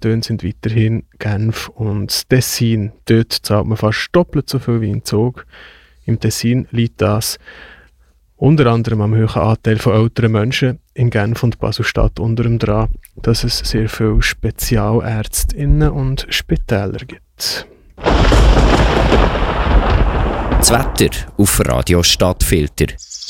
Kantone sind weiterhin Genf und das Tessin. Dort zahlt man fast doppelt so viel wie in Zug. Im Tessin liegt das unter anderem am hohen Anteil von älteren Menschen in Genf und Basel-Stadt unter dem dran, dass es sehr viele SpezialärztInnen und Spitäler gibt. Das Wetter auf Radio Stadtfilter.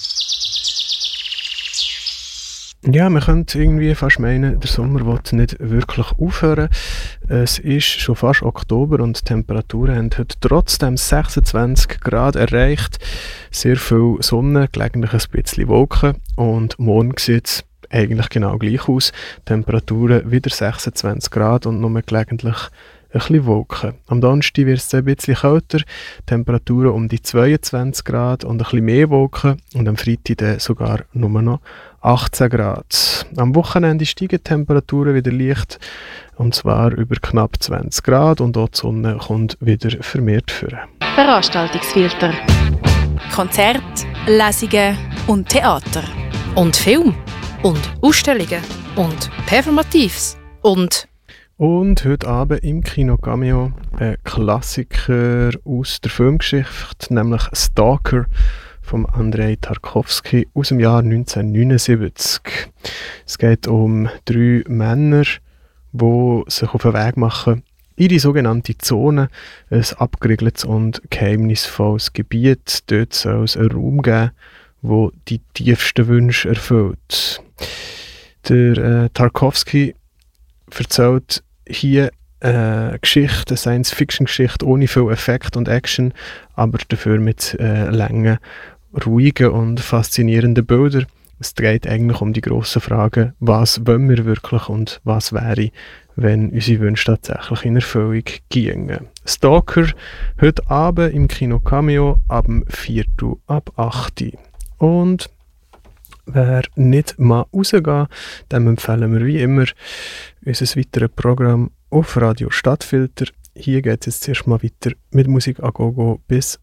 Ja, man könnte irgendwie fast meinen, der Sommer will nicht wirklich aufhören. Es ist schon fast Oktober und die Temperaturen haben heute trotzdem 26 Grad erreicht. Sehr viel Sonne, gelegentlich ein bisschen Wolken und morgen sieht es eigentlich genau gleich aus. Temperaturen wieder 26 Grad und nur gelegentlich ein bisschen Wolken. Am Donnerstag wird es ein bisschen kälter, Temperaturen um die 22 Grad und ein bisschen mehr Wolken und am Freitag dann sogar nur noch 18 Grad. Am Wochenende steigen die Temperaturen wieder leicht und zwar über knapp 20 Grad und auch die Sonne kommt wieder vermehrt vor. Veranstaltungsfilter. Konzerte, Lesungen und Theater. Und Film. Und Ausstellungen. Und Performatives. Und heute Abend im Kino Cameo ein Klassiker aus der Filmgeschichte, nämlich Stalker von Andrei Tarkovsky aus dem Jahr 1979. Es geht um 3 Männer, die sich auf den Weg machen, ihre sogenannte Zone, ein abgeriegeltes und geheimnisvolles Gebiet. Dort soll es einen Raum geben, der die tiefsten Wünsche erfüllt. Der Tarkovsky erzählt hier eine Geschichte, eine Science-Fiction-Geschichte ohne viel Effekt und Action, aber dafür mit langen, ruhigen und faszinierenden Bildern. Es dreht eigentlich um die grossen Fragen, was wollen wir wirklich und was wäre, wenn unsere Wünsche tatsächlich in Erfüllung gingen. Stalker, heute Abend im Kino Cameo ab 4 ab 8. Und wer nicht mal rausgehen, dem empfehlen wir wie immer unser weiteres Programm auf Radio Stadtfilter. Hier geht es jetzt zuerst mal weiter mit Musik a Gogo bis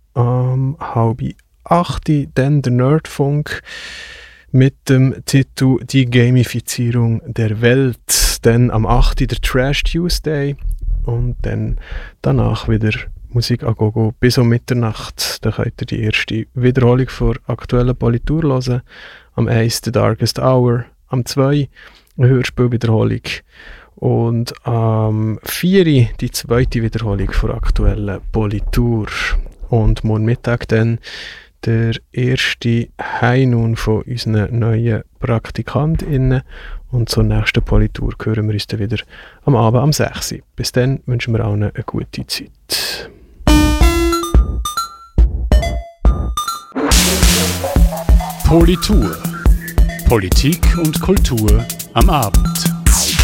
7:30. Dann der Nerdfunk mit dem Titel Die Gamifizierung der Welt. Dann am 8. der Trash Tuesday und dann danach wieder Musik a Gogo bis um Mitternacht. Da könnt ihr die erste Wiederholung der aktuellen Politur hören. Am 1. The Darkest Hour. Am 2. eine Hörspielwiederholung. Und am 4. die zweite Wiederholung der aktuellen Politur. Und morgen Mittag dann der erste High-Noon von unseren neuen PraktikantInnen. Und zur nächsten Politur hören wir uns dann wieder am Abend um 6. Bis dann wünschen wir allen eine gute Zeit. Politur. Politik und Kultur am Abend.